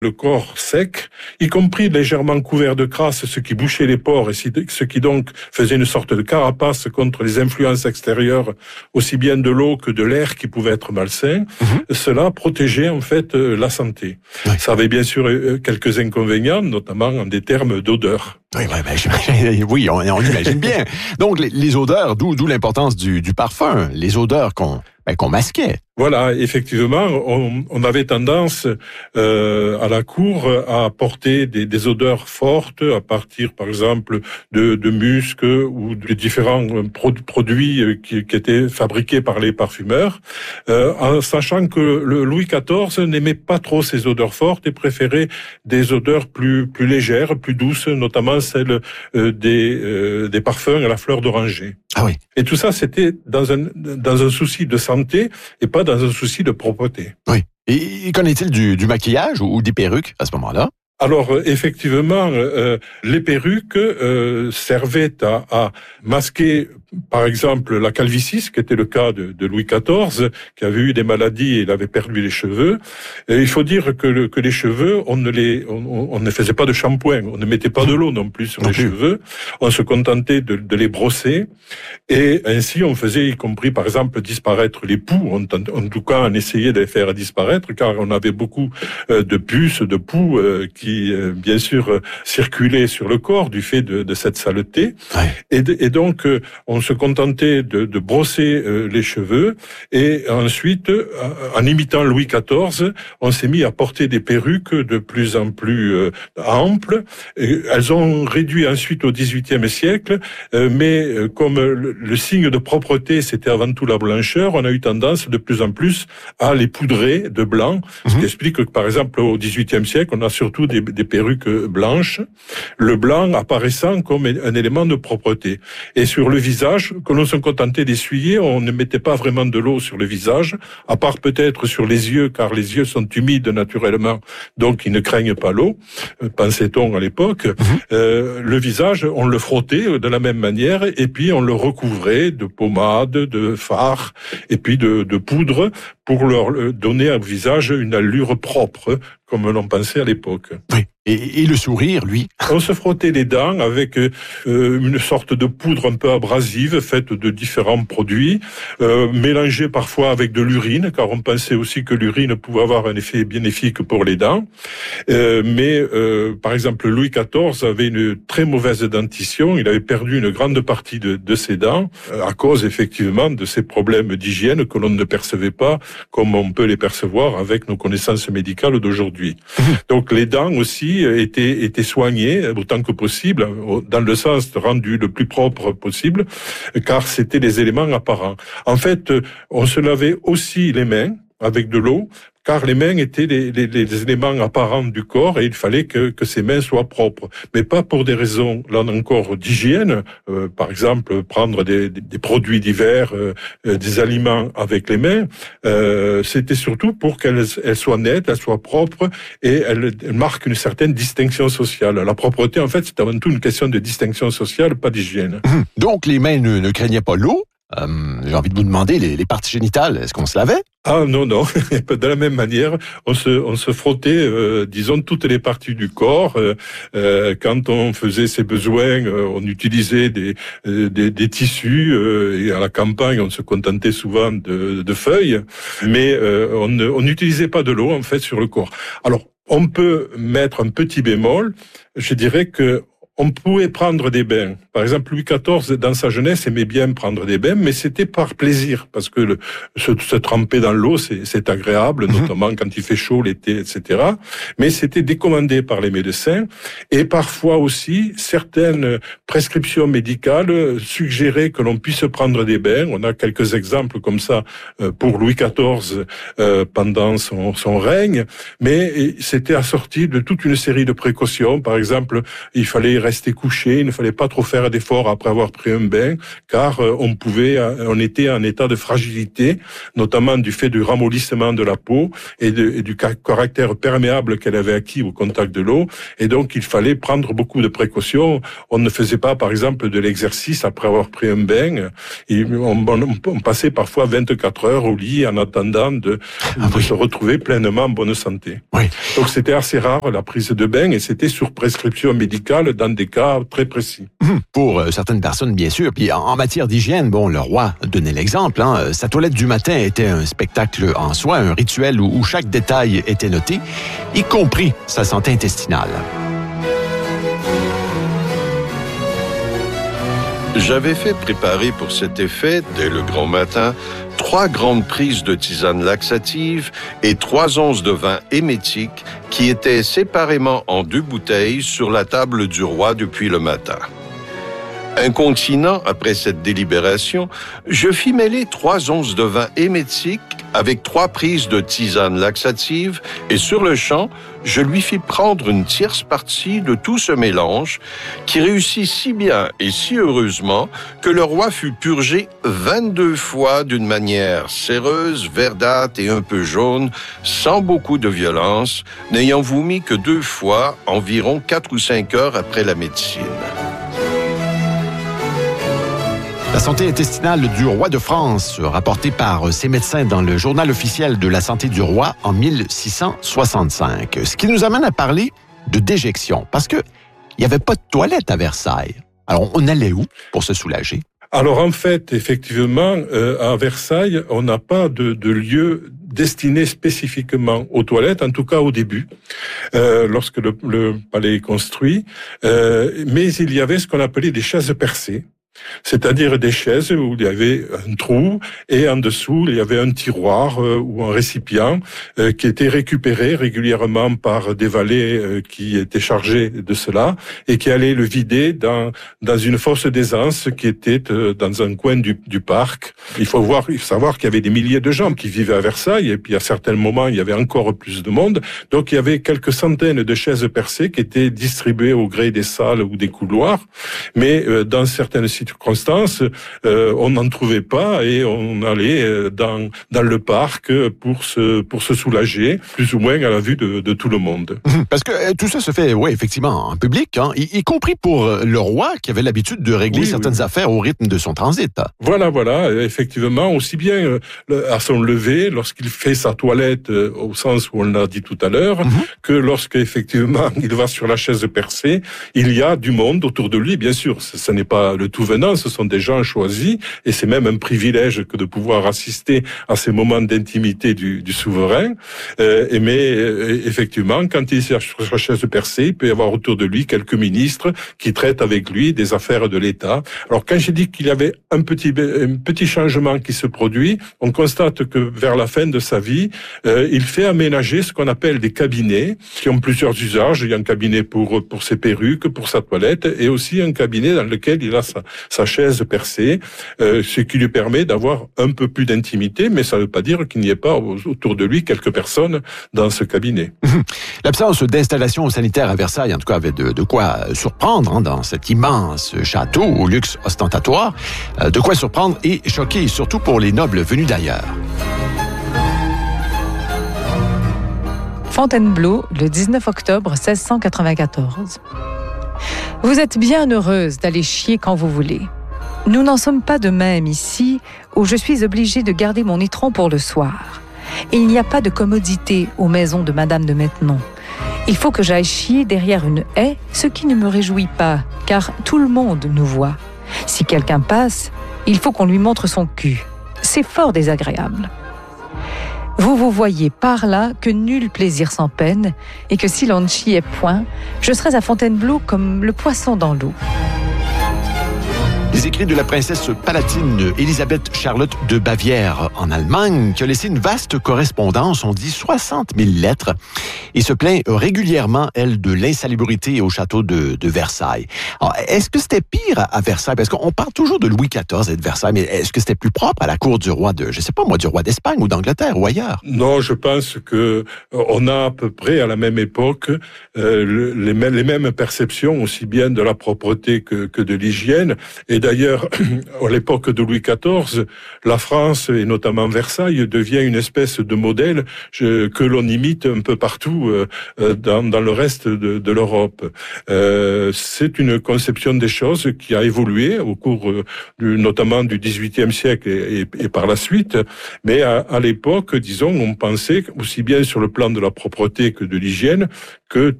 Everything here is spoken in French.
le corps sec, y compris légèrement couvert de crasse, ce qui bouchait les pores et ce qui donc faisait une sorte de carapace contre les influences extérieures, aussi bien de l'eau que de l'air qui pouvaient être malsains. Cela protégeait en fait la santé. Oui. Ça avait bien sûr quelques inconvénients, notamment en des termes d'odeur. Oui, on imagine bien. Donc les odeurs, d'où l'importance du parfum, les odeurs qu'on masquait. Voilà, effectivement, on avait tendance à la cour à apporter des odeurs fortes à partir, par exemple, de musc ou de différents produits qui étaient fabriqués par les parfumeurs, en sachant que le Louis XIV n'aimait pas trop ces odeurs fortes et préférait des odeurs plus légères, plus douces, notamment celles des parfums à la fleur d'oranger. Ah oui. Et tout ça, c'était dans un souci de santé et pas dans un souci de propreté. Oui. Et qu'en est-il du maquillage ou des perruques à ce moment-là? Alors, effectivement, les perruques servaient à masquer, par exemple, la calvitie, ce qui était le cas de Louis XIV, qui avait eu des maladies et il avait perdu les cheveux. Et il faut dire que les cheveux, on ne faisait pas de shampoing, on ne mettait pas de l'eau non plus sur les cheveux, on se contentait de les brosser, et ainsi on faisait, y compris, par exemple, disparaître les poux, en tout cas on essayait de les faire disparaître, car on avait beaucoup de puces, de poux qui bien sûr circulaient sur le corps du fait de cette saleté. Ouais. Et donc on se contentait de brosser les cheveux, et ensuite, en imitant Louis XIV, on s'est mis à porter des perruques de plus en plus amples. Et elles ont réduit ensuite au XVIIIe siècle, mais comme le signe de propreté, c'était avant tout la blancheur, on a eu tendance de plus en plus à les poudrer de blanc, ce qui explique que, par exemple, au XVIIIe siècle, on a surtout des perruques blanches, le blanc apparaissant comme un élément de propreté. Et sur le visage, que l'on se contentait d'essuyer, on ne mettait pas vraiment de l'eau sur le visage, à part peut-être sur les yeux, car les yeux sont humides naturellement, donc ils ne craignent pas l'eau, pensait-on à l'époque. Le visage, on le frottait de la même manière, et puis on le recouvrait de pommade, de fard, et puis de poudre, pour leur donner au visage une allure propre, comme l'on pensait à l'époque. Oui. Et le sourire, lui? On se frottait les dents avec une sorte de poudre un peu abrasive, faite de différents produits, mélangée parfois avec de l'urine, car on pensait aussi que l'urine pouvait avoir un effet bénéfique pour les dents. Mais par exemple, Louis XIV avait une très mauvaise dentition, il avait perdu une grande partie de ses dents, à cause effectivement de ces problèmes d'hygiène que l'on ne percevait pas comme on peut les percevoir avec nos connaissances médicales d'aujourd'hui. Donc les dents aussi étaient soignées autant que possible, dans le sens rendu le plus propre possible, car c'était les éléments apparents. En fait, on se lavait aussi les mains avec de l'eau, car les mains étaient les éléments apparents du corps, et il fallait que ces mains soient propres. Mais pas pour des raisons, là encore, d'hygiène. Par exemple, prendre des produits divers, des aliments avec les mains. C'était surtout pour qu'elles soient nettes, elles soient propres, et elles marquent une certaine distinction sociale. La propreté, en fait, c'est avant tout une question de distinction sociale, pas d'hygiène. Donc, les mains ne craignaient pas l'eau. J'ai envie de vous demander, les parties génitales, est-ce qu'on se lavait? Ah non. De la même manière, on se frottait, disons, toutes les parties du corps. Quand on faisait ses besoins, on utilisait des tissus, et à la campagne, on se contentait souvent de feuilles, mais on n'utilisait pas de l'eau, en fait, sur le corps. Alors, on peut mettre un petit bémol, je dirais que on pouvait prendre des bains. Par exemple, Louis XIV, dans sa jeunesse, aimait bien prendre des bains, mais c'était par plaisir, parce que se tremper dans l'eau, c'est agréable, notamment quand il fait chaud l'été, etc. Mais c'était décommandé par les médecins, et parfois aussi, certaines prescriptions médicales suggéraient que l'on puisse prendre des bains. On a quelques exemples comme ça pour Louis XIV pendant son règne, mais c'était assorti de toute une série de précautions. Par exemple, il fallait rester rester couché, il ne fallait pas trop faire d'efforts après avoir pris un bain, car on était en état de fragilité, notamment du fait du ramollissement de la peau et du caractère perméable qu'elle avait acquis au contact de l'eau. Et donc, il fallait prendre beaucoup de précautions. On ne faisait pas, par exemple, de l'exercice après avoir pris un bain. On passait parfois 24 heures au lit en attendant de se retrouver pleinement en bonne santé. Oui. Donc, c'était assez rare, la prise de bain, et c'était sur prescription médicale dans des cas très précis. Pour certaines personnes, bien sûr. Puis en matière d'hygiène, le roi donnait l'exemple. Sa toilette du matin était un spectacle en soi, un rituel où chaque détail était noté, y compris sa santé intestinale. J'avais fait préparer pour cet effet, dès le grand matin, 3 grandes prises de tisane laxative et 3 onces de vin émétique qui étaient séparément en 2 bouteilles sur la table du roi depuis le matin. Incontinent après cette délibération, je fis mêler 3 onces de vin émétique avec 3 prises de tisane laxative et sur le champ, je lui fis prendre une tierce partie de tout ce mélange qui réussit si bien et si heureusement que le roi fut purgé 22 fois d'une manière céreuse, verdâtre et un peu jaune, sans beaucoup de violence, n'ayant vomi que 2 fois, environ 4 ou 5 heures après la médecine. La santé intestinale du roi de France, rapportée par ses médecins dans le journal officiel de la santé du roi en 1665. Ce qui nous amène à parler de déjection, parce que il n'y avait pas de toilette à Versailles. Alors, on allait où pour se soulager? Alors, en fait, effectivement, à Versailles, on n'a pas de lieu destiné spécifiquement aux toilettes, en tout cas au début, lorsque le palais est construit. Mais il y avait ce qu'on appelait des chaises percées. C'est-à-dire des chaises où il y avait un trou et en dessous il y avait un tiroir ou un récipient qui était récupéré régulièrement par des valets qui étaient chargés de cela et qui allaient le vider dans une fosse d'aisance qui était dans un coin du parc. Il faut savoir qu'il y avait des milliers de gens qui vivaient à Versailles et puis à certains moments il y avait encore plus de monde. Donc il y avait quelques centaines de chaises percées qui étaient distribuées au gré des salles ou des couloirs, mais dans certaines circonstances, on n'en trouvait pas et on allait dans le parc pour se soulager, plus ou moins à la vue de tout le monde. Parce que tout ça se fait, oui, effectivement, en public, y compris pour le roi qui avait l'habitude de régler certaines affaires au rythme de son transit. Voilà, effectivement, aussi bien à son lever, lorsqu'il fait sa toilette, au sens où on l'a dit tout à l'heure, que lorsque effectivement il va sur la chaise percée, il y a du monde autour de lui, bien sûr, ce n'est pas le tout venant, ce sont des gens choisis, et c'est même un privilège que de pouvoir assister à ces moments d'intimité du souverain. Mais effectivement, quand il est sur sa chaise percée, il peut y avoir autour de lui quelques ministres qui traitent avec lui des affaires de l'État. Alors quand j'ai dit qu'il y avait un petit changement qui se produit, on constate que vers la fin de sa vie, il fait aménager ce qu'on appelle des cabinets qui ont plusieurs usages. Il y a un cabinet pour ses perruques, pour sa toilette, et aussi un cabinet dans lequel il a sa chaise percée, ce qui lui permet d'avoir un peu plus d'intimité, mais ça ne veut pas dire qu'il n'y ait pas autour de lui quelques personnes dans ce cabinet. L'absence d'installation sanitaire à Versailles, en tout cas, avait de quoi surprendre dans cet immense château au luxe ostentatoire, de quoi surprendre et choquer, surtout pour les nobles venus d'ailleurs. Fontainebleau, le 19 octobre 1694. Vous êtes bien heureuse d'aller chier quand vous voulez. Nous n'en sommes pas de même ici, où je suis obligée de garder mon étron pour le soir. Il n'y a pas de commodité aux maisons de Madame de Maintenon. Il faut que j'aille chier derrière une haie, ce qui ne me réjouit pas, car tout le monde nous voit. Si quelqu'un passe, il faut qu'on lui montre son cul. C'est fort désagréable. Vous voyez par là que nul plaisir sans peine, et que si l'on ne chiait point, je serais à Fontainebleau comme le poisson dans l'eau. Les écrits de la princesse palatine Élisabeth Charlotte de Bavière en Allemagne, qui a laissé une vaste correspondance, on dit 60 000 lettres, et se plaint régulièrement, elle, de l'insalubrité au château de Versailles. Alors, est-ce que c'était pire à Versailles? Parce qu'on parle toujours de Louis XIV et de Versailles, mais est-ce que c'était plus propre à la cour du roi du roi d'Espagne ou d'Angleterre ou ailleurs? Non, je pense que on a à peu près à la même époque les mêmes perceptions, aussi bien de la propreté que de l'hygiène. Et d'ailleurs, à l'époque de Louis XIV, la France, et notamment Versailles, devient une espèce de modèle que l'on imite un peu partout dans le reste de l'Europe. C'est une conception des choses qui a évolué au cours notamment du XVIIIe siècle et par la suite. Mais à l'époque, disons, on pensait aussi bien sur le plan de la propreté que de l'hygiène que